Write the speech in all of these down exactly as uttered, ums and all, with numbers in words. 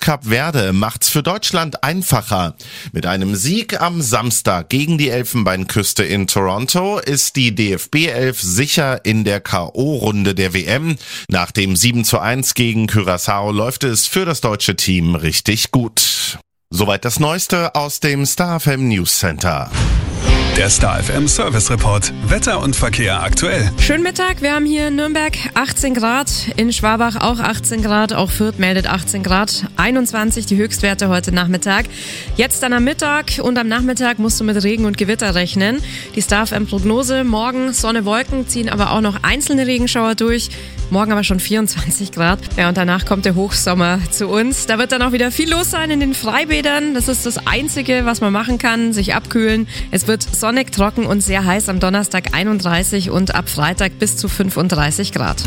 Kap Verde macht's für Deutschland einfacher. Mit einem Sieg am Samstag gegen die Elfenbeinküste in Toronto ist die D F B elf sicher in der K O-Runde der W M. Nach dem sieben zu eins gegen Curaçao läuft es für das deutsche Team richtig gut. Soweit das Neueste aus dem Star F M News Center. Der Star F M Service Report. Wetter und Verkehr aktuell. Schönen Mittag. Wir haben hier in Nürnberg achtzehn Grad, in Schwabach auch achtzehn Grad, auch Fürth meldet achtzehn Grad, einundzwanzig die Höchstwerte heute Nachmittag. Jetzt dann am Mittag und am Nachmittag musst du mit Regen und Gewitter rechnen. Die Star F M Prognose: Morgen Sonne, Wolken, ziehen aber auch noch einzelne Regenschauer durch. Morgen aber schon vierundzwanzig Grad. Ja, und danach kommt der Hochsommer zu uns. Da wird dann auch wieder viel los sein in den Freibädern. Das ist das Einzige, was man machen kann, sich abkühlen. Es wird sonnig, trocken und sehr heiß. Am Donnerstag einunddreißig und ab Freitag bis zu fünfunddreißig Grad.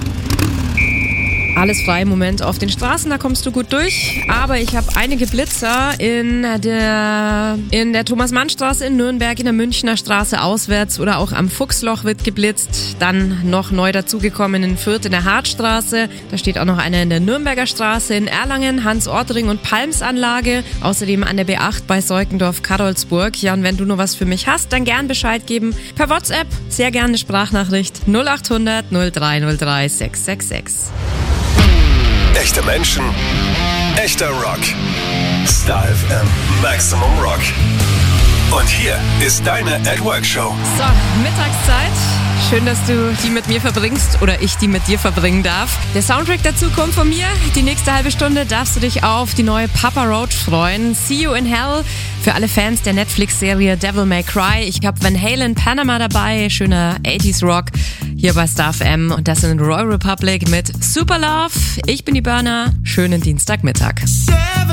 Alles frei im Moment auf den Straßen, da kommst du gut durch. Aber ich habe einige Blitzer in der in der Thomas-Mann-Straße in Nürnberg, in der Münchner Straße auswärts oder auch am Fuchsloch wird geblitzt. Dann noch neu dazugekommen in Fürth in der Hartstraße. Da steht auch noch einer in der Nürnberger Straße, in Erlangen, Hans-Ortring und Palmsanlage. Außerdem an der B acht bei Seukendorf-Karolsburg. Ja, und wenn du noch was für mich hast, dann gern Bescheid geben. Per WhatsApp, sehr gerne eine Sprachnachricht null acht hundert null drei null drei sechs sechs sechs. Echte Menschen, echter Rock. Star F M Maximum Rock. Und hier ist deine At Work Show. So, Mittagszeit. Schön, dass du die mit mir verbringst oder ich die mit dir verbringen darf. Der Soundtrack dazu kommt von mir. Die nächste halbe Stunde darfst du dich auf die neue Papa Roach freuen. See You in Hell für alle Fans der Netflix-Serie Devil May Cry. Ich habe Van Halen Panama dabei, schöner achtziger Rock hier bei Star F M. Und das sind Royal Republic mit Super Love. Ich bin die Burner. Schönen Dienstagmittag.